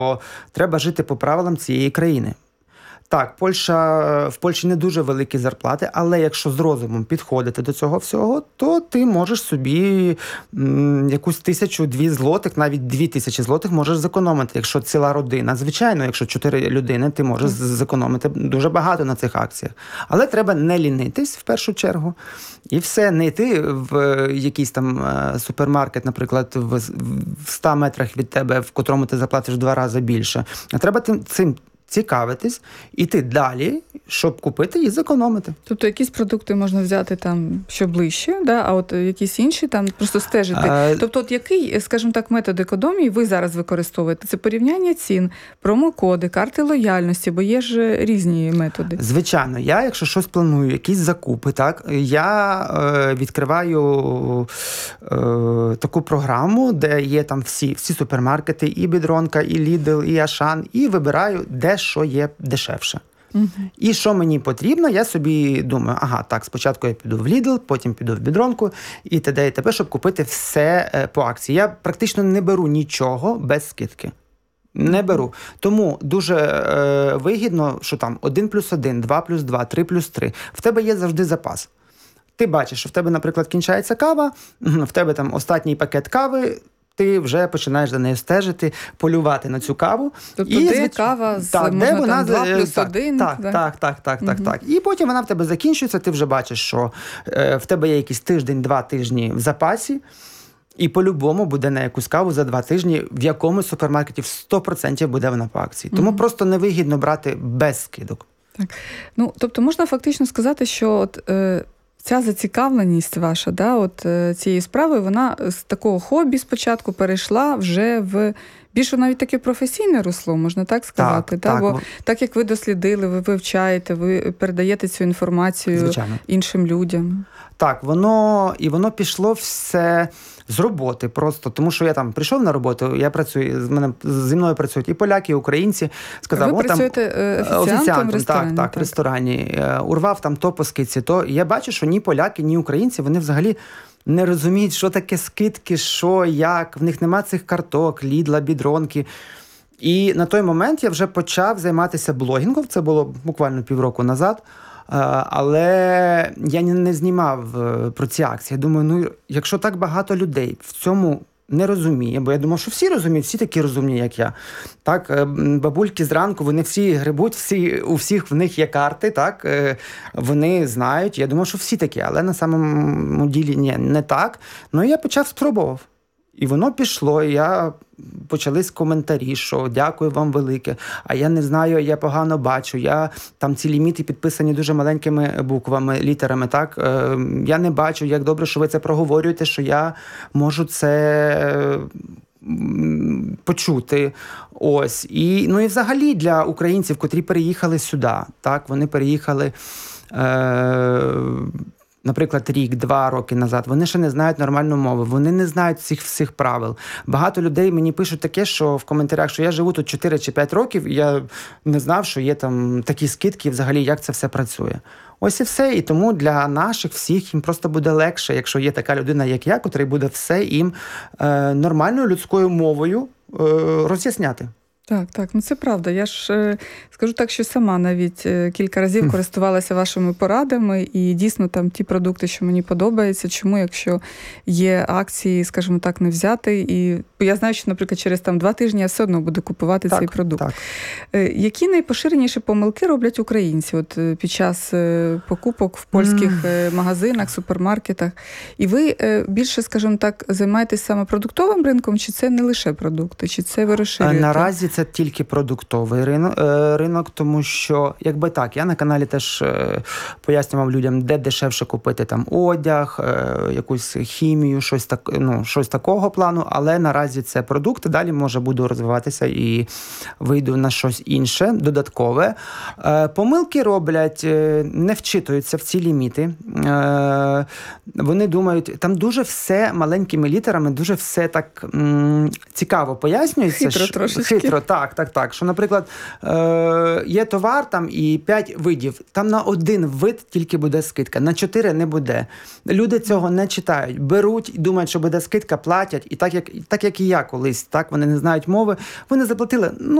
треба жити по правилам цієї країни. Так, в Польщі не дуже великі зарплати, але якщо з розумом підходити до цього всього, то ти можеш собі якусь 1000-2 злотих, навіть 2000 злотих можеш зекономити, якщо ціла родина. Звичайно, якщо 4 людини, ти можеш зекономити дуже багато на цих акціях. Але треба не лінитись в першу чергу. І все, не йти в якийсь там супермаркет, наприклад, в 100 метрах від тебе, в котрому ти заплатиш 2 рази більше. А треба цим цікавитись, іти далі, щоб купити і зекономити. Тобто якісь продукти можна взяти там, що ближче, да? А от якісь інші там просто стежити. Тобто от який, скажімо так, метод економії ви зараз використовуєте? Це порівняння цін, промокоди, карти лояльності, бо є ж різні методи. Звичайно. Я, якщо щось планую, якісь закупи, так, я відкриваю таку програму, де є там всі супермаркети, і Бідронка, і Lidl, і Ашан, і вибираю, де що є дешевше. І що мені потрібно, я собі думаю, так, спочатку я піду в Lidl, потім піду в Бідронку і т.д. і т.п., щоб купити все по акції. Я практично не беру нічого без скидки. Не беру. Тому дуже вигідно, що там 1+1, 2+2, 3+3. В тебе є завжди запас. Ти бачиш, що в тебе, наприклад, кінчається кава, в тебе там останній пакет кави, ти вже починаєш за нею стежити, полювати на цю каву. Тобто де кава з, можна де вона, там 2+1? Так. І потім вона в тебе закінчується, ти вже бачиш, що в тебе є якийсь тиждень-2 тижні в запасі, і по-любому буде на якусь каву за 2 тижні, в якомусь супермаркеті 100% буде вона по акції. Тому просто невигідно брати без скидок. Так. Ну, тобто можна фактично сказати, що от, ця зацікавленість ваша, да, от цієї справи, вона з такого хобі спочатку перейшла вже в більше навіть таке професійне русло, можна так сказати. Так. Бо так як ви дослідили, ви вивчаєте, ви передаєте цю інформацію Звичайно. іншим людям. Так, воно пішло все з роботи просто, тому що я там прийшов на роботу, я працюю, зі мною працюють і поляки, і українці. Сказав, ви працюєте офіціантом в ресторані? Так, в ресторані. Урвав там то по скидці, то. І я бачу, що ні поляки, ні українці, вони взагалі не розуміють, що таке скидки, що, як. В них нема цих карток, Лідла, Бідронки. І на той момент я вже почав займатися блогінгом, це було буквально півроку назад. Але я не знімав про ці акції. Я думаю, якщо так багато людей в цьому не розуміє, бо я думав, що всі розуміють, всі такі розумні, як я. Так, бабульки зранку, вони всі грибуть, у всіх в них є карти, так, вони знають. Я думав, що всі такі, але на самому ділі не так. Ну, я спробував. І воно пішло, і почались коментарі, що дякую вам велике, а я не знаю, я погано бачу, там ці ліміти підписані дуже маленькими буквами, літерами, так, я не бачу, як добре, що ви це проговорюєте, що я можу це почути, ось. І взагалі для українців, котрі переїхали сюди, так, вони переїхали наприклад, 1-2 роки назад, вони ще не знають нормальну мову, вони не знають цих всіх правил. Багато людей мені пишуть таке, що в коментарях, що я живу тут 4 чи 5 років, і я не знав, що є там такі скидки, взагалі, як це все працює. Ось і все. І тому для наших всіх їм просто буде легше, якщо є така людина, як я, котрий буде все їм нормальною людською мовою роз'ясняти. Так, це правда. Я ж скажу так, що сама навіть кілька разів користувалася вашими порадами, і дійсно там ті продукти, що мені подобаються, чому, якщо є акції, скажімо так, не взяти. І я знаю, що, наприклад, через там 2 тижні я все одно буду купувати цей продукт. Так. Які найпоширеніші помилки роблять українці от під час покупок в польських магазинах, супермаркетах? І ви більше, скажімо так, займаєтесь саме продуктовим ринком, чи це не лише продукти, чи це ви розширюєте? Наразі це тільки продуктовий ринок, тому що, якби так, я на каналі теж пояснював людям, де дешевше купити там одяг, якусь хімію, щось такого плану, але наразі це продукти, далі, може, буду розвиватися і вийду на щось інше, додаткове. Помилки роблять, не вчитуються в ці ліміти. Вони думають, там дуже все маленькими літерами, дуже все так цікаво пояснюється. Хитро. Так. Що, наприклад, є товар там і 5 видів. Там на 1 вид тільки буде скидка, на 4 не буде. Люди цього не читають. Беруть і думають, що буде скидка, платять. І так як як і я колись, так, вони не знають мови, вони заплатили,